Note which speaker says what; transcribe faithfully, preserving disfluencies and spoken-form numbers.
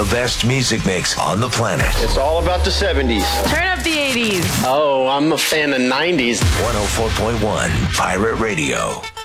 Speaker 1: The best music mix on the planet.
Speaker 2: It's all about the seventies.
Speaker 3: Turn up the eighties.
Speaker 4: Oh, I'm a fan of nineties.
Speaker 1: one oh four point one Pirate Radio.